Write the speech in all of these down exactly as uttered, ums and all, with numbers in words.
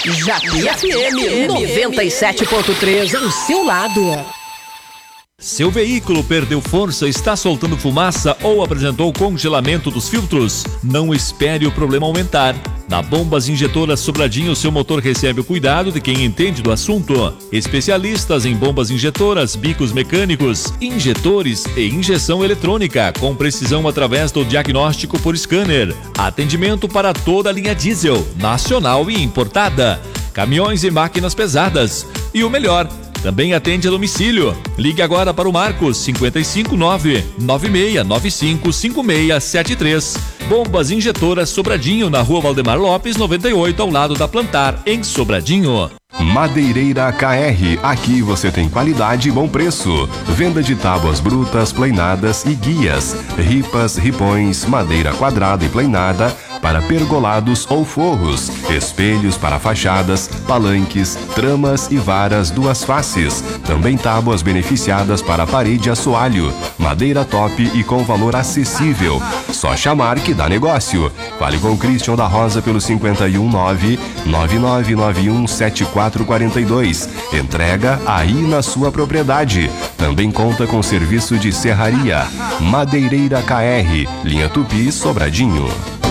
Japi F M noventa e sete ponto três, ao seu lado. Seu veículo perdeu força, está soltando fumaça ou apresentou congelamento dos filtros? Não espere o problema aumentar. Na Bombas Injetoras Sobradinho, seu motor recebe o cuidado de quem entende do assunto. Especialistas em bombas injetoras, bicos mecânicos, injetores e injeção eletrônica, com precisão através do diagnóstico por scanner. Atendimento para toda a linha diesel, nacional e importada. Caminhões e máquinas pesadas. E o melhor, também atende a domicílio. Ligue agora para o Marcos cinquenta e cinco nove nove seis nove cinco cinco seis sete três. Bombas Injetoras Sobradinho, na Rua Valdemar Lopes, noventa e oito, ao lado da Plantar, em Sobradinho. Madeireira K R, aqui você tem qualidade e bom preço. Venda de tábuas brutas, pleinadas e guias, ripas, ripões, madeira quadrada e pleinada para pergolados ou forros, espelhos para fachadas, palanques, tramas e varas duas faces. Também tábuas beneficiadas para parede a assoalho, madeira top e com valor acessível. Só chamar que dá negócio. Fale com Christian da Rosa pelo cinquenta e um nove nove nove nove um sete quatro quatro dois. Entrega aí na sua propriedade. Também conta com serviço de serraria. Madeireira K R, linha Tupi, Sobradinho.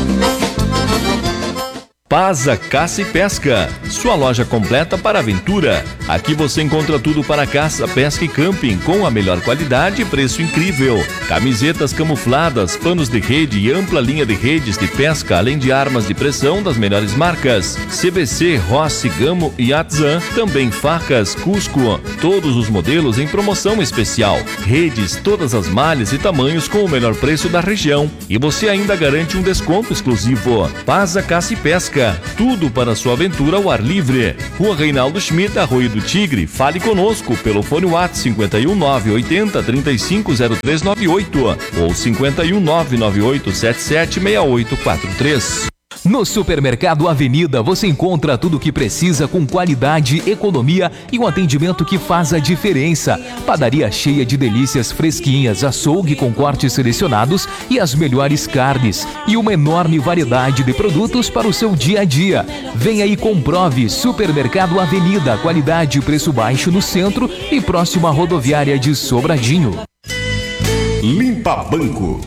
Paza Caça e Pesca, sua loja completa para aventura. Aqui você encontra tudo para caça, pesca e camping, com a melhor qualidade e preço incrível. Camisetas camufladas, panos de rede e ampla linha de redes de pesca, além de armas de pressão das melhores marcas. C B C, Rossi, Gamo e Atzan, também facas, Cusco, todos os modelos em promoção especial. Redes, todas as malhas e tamanhos com o melhor preço da região. E você ainda garante um desconto exclusivo. Paza Caça e Pesca, tudo para sua aventura ao ar livre. Rua Reinaldo Schmidt, Arroio do Tigre. Fale conosco pelo fone WhatsApp cinquenta e um nove oitenta trinta e cinco zero três nove oito ou cinquenta e um nove nove oito sete sete seis oito quatro três. No Supermercado Avenida você encontra tudo o que precisa com qualidade, economia e um atendimento que faz a diferença. Padaria cheia de delícias fresquinhas, açougue com cortes selecionados e as melhores carnes. E uma enorme variedade de produtos para o seu dia a dia. Venha e comprove. Supermercado Avenida, qualidade e preço baixo no centro e próximo à rodoviária de Sobradinho. Limpa Banco.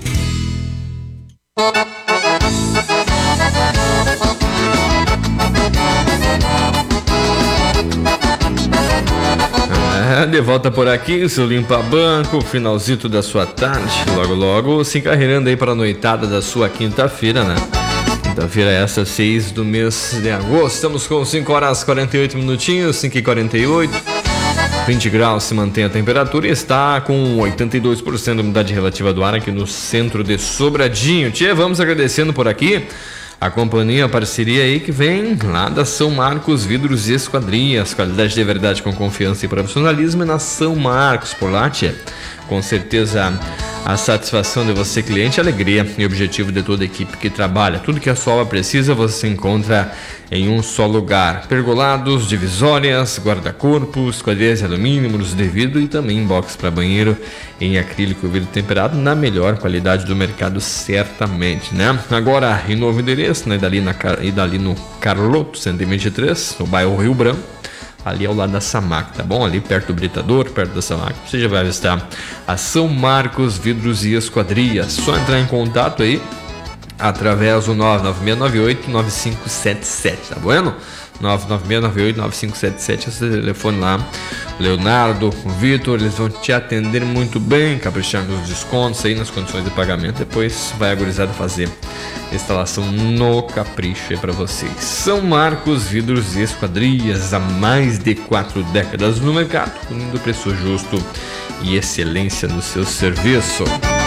De volta por aqui, seu Limpa Banco, finalzito da sua tarde, logo logo se encarreirando aí para a noitada da sua quinta-feira, né? Quinta-feira é essa, seis do mês de agosto, estamos com cinco horas e quarenta e oito minutinhos, cinco e quarenta e oito, vinte graus se mantém a temperatura e está com oitenta e dois por cento de umidade relativa do ar aqui no centro de Sobradinho. Tia, vamos agradecendo por aqui a companhia, a parceria aí que vem lá da São Marcos Vidros e Esquadrias, qualidade de verdade com confiança e profissionalismo, e na São Marcos, por lá, tia, com certeza a satisfação de você, cliente, a alegria e objetivo de toda a equipe que trabalha. Tudo que a sua obra precisa você encontra em um só lugar. Pergolados, divisórias, guarda-corpos, esquadrias de alumínio, muros de vidro e também box para banheiro em acrílico e vidro temperado na melhor qualidade do mercado, certamente, né? Agora, em novo endereço, né? Dali, na, e dali no Carloto cento e vinte e três, no bairro Rio Branco, ali ao lado da Samac, tá bom? Ali perto do Britador, perto da Samac, você já vai avistar a São Marcos Vidros e Esquadrias. Só entrar em contato aí através do nove nove seis nove oito nove cinco sete sete, tá bueno? nove nove seis nove oito nove cinco sete sete, esse telefone lá. Leonardo, o Vitor, eles vão te atender muito bem, caprichar nos descontos aí, nas condições de pagamento. Depois vai a gurizada fazer instalação no capricho aí pra vocês. São Marcos Vidros e Esquadrias, há mais de quatro décadas no mercado, unindo preço justo e excelência no seu serviço.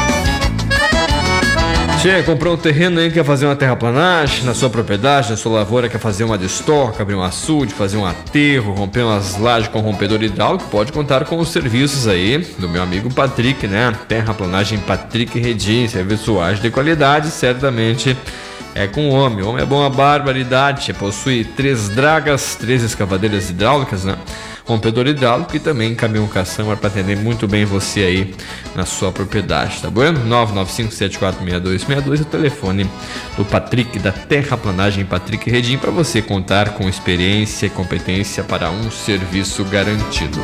Che, comprou um terreno aí, quer fazer uma terraplanagem na sua propriedade, na sua lavoura, quer fazer uma destoca, abrir um açude, fazer um aterro, romper umas lajes com rompedor hidráulico, pode contar com os serviços aí do meu amigo Patrick, né? Terraplanagem Patrick Redim, serviço ágil de qualidade, certamente é com o homem. O homem é bom a barbaridade, possui três dragas, três escavadeiras hidráulicas, né? Rompedor hidráulico e também caminhão caçamba para atender muito bem você aí na sua propriedade, tá bom? nove nove cinco sete quatro seis dois seis dois é o telefone do Patrick, da Terraplanagem Patrick Redim, para você contar com experiência e competência para um serviço garantido.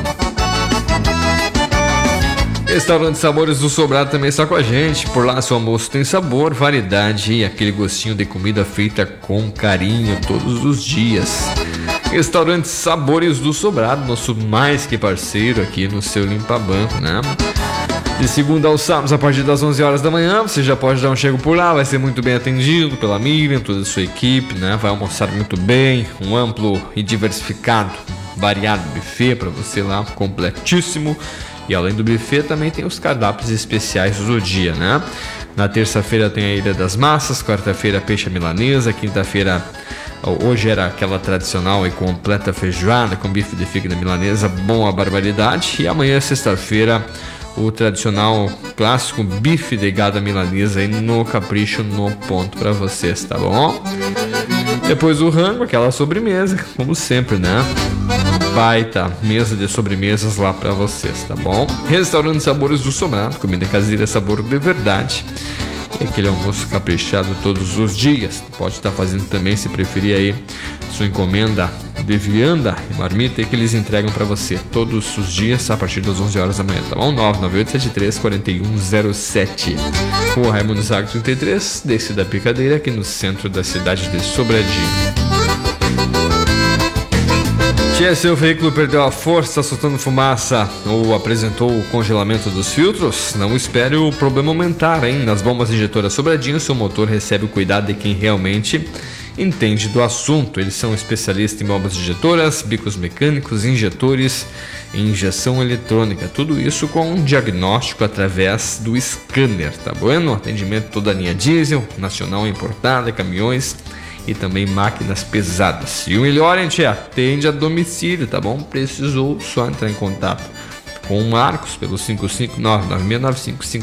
Restaurante Sabores do Sobrado também está com a gente. Por lá seu almoço tem sabor, variedade e aquele gostinho de comida feita com carinho todos os dias. Restaurante Sabores do Sobrado, nosso mais que parceiro aqui no seu Limpa Banco, né? De segunda aos sábados, a partir das onze horas da manhã, você já pode dar um chego por lá, vai ser muito bem atendido pela Miriam, toda a sua equipe, né? Vai almoçar muito bem, um amplo e diversificado, variado buffet para você lá, completíssimo. E além do buffet, também tem os cardápios especiais do dia, né? Na terça-feira tem a Ilha das Massas, quarta-feira peixe à milanesa, quinta-feira hoje era aquela tradicional e completa feijoada com bife de fígado milanesa, bom a barbaridade. E amanhã, sexta-feira, o tradicional clássico bife de gado milanesa aí no capricho, no ponto para vocês, tá bom? Depois o rango, aquela sobremesa, como sempre, né? Baita mesa de sobremesas lá para vocês, tá bom? Restaurante Sabores do Sobrado, comida caseira, sabor de verdade. E aquele almoço caprichado todos os dias. Pode estar fazendo também, se preferir aí, sua encomenda de vianda e marmita que eles entregam para você todos os dias a partir das onze horas da manhã, tá bom? nove nove oito sete três quatro um zero sete. Rua Raimundo Zago trinta e três, desce da Picadeira, aqui no centro da cidade de Sobradinho. Se seu veículo perdeu a força, soltando fumaça ou apresentou o congelamento dos filtros, não espere o problema aumentar, hein? Nas bombas injetoras Sobradinho, seu motor recebe o cuidado de quem realmente entende do assunto. Eles são especialistas em bombas injetoras, bicos mecânicos, injetores e injeção eletrônica. Tudo isso com um diagnóstico através do scanner, tá bom? Atendimento toda a linha diesel, nacional importada, caminhões e também máquinas pesadas. E o melhor, a gente atende a domicílio, tá bom? Precisou só entrar em contato com o Marcos pelo cinco cinco nove nove seis nove cinco cinco